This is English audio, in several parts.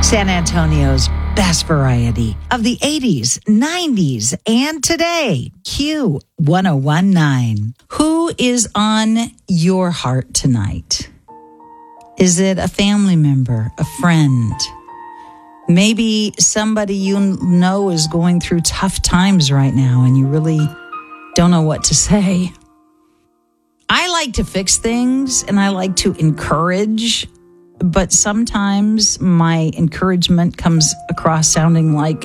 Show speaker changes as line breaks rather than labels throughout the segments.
San Antonio's best variety of the 80s, 90s, and today. Q1019. Who is on your heart tonight? Is it a family member, a friend? Maybe somebody you know is going through tough times right now and you really don't know what to say. I like to fix things and I like to encourage, but sometimes my encouragement comes across sounding like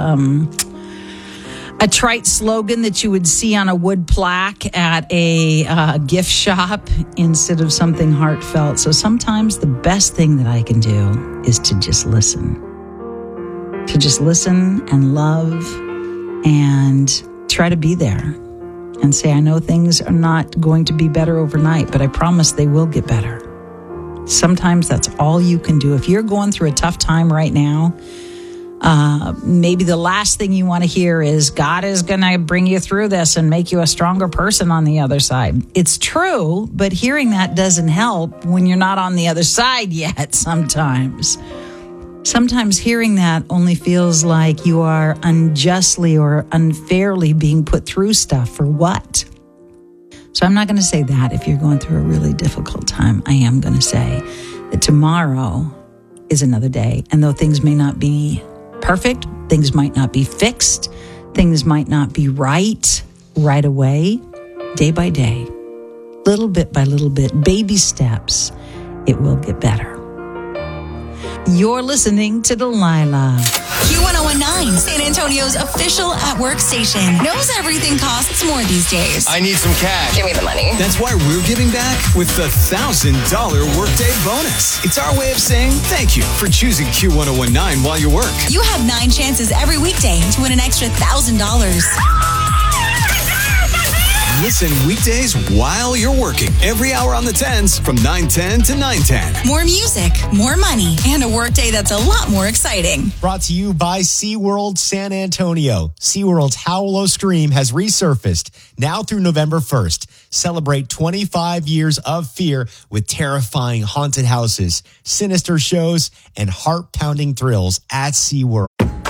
a trite slogan that you would see on a wood plaque at a gift shop instead of something heartfelt. So sometimes the best thing that I can do is to just listen. To just listen and love and try to be there and say, I know things are not going to be better overnight, but I promise they will get better. Sometimes that's all you can do. If you're going through a tough time right now, maybe the last thing you want to hear is God is going to bring you through this and make you a stronger person on the other side. It's true, but hearing that doesn't help when you're not on the other side yet sometimes. Sometimes hearing that only feels like you are unjustly or unfairly being put through stuff. For what? So I'm not going to say that if you're going through a really difficult time. I am going to say that tomorrow is another day. And though things may not be perfect, things might not be fixed, things might not be right away, day by day, little bit by little bit, baby steps, it will get better. You're listening to Delilah.
Q1019, San Antonio's official at-work station. Knows everything costs more these days.
I need some cash.
Give me the money.
That's why we're giving back with the $1,000 workday bonus. It's our way of saying thank you for choosing Q1019 while you work.
You have 9 chances every weekday to win an extra $1,000.
Listen weekdays while you're working. Every hour on the 10s from 9:10 to 9:10.
More music, more money, and a workday that's a lot more exciting.
Brought to you by SeaWorld San Antonio. SeaWorld's Howlo Scream has resurfaced now through November 1st. Celebrate 25 years of fear with terrifying haunted houses, sinister shows, and heart-pounding thrills at SeaWorld.